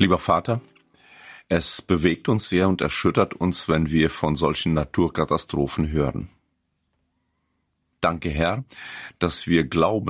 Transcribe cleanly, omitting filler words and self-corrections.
Lieber Vater, es bewegt uns sehr und erschüttert uns, wenn wir von solchen Naturkatastrophen hören. Danke, Herr, dass wir glauben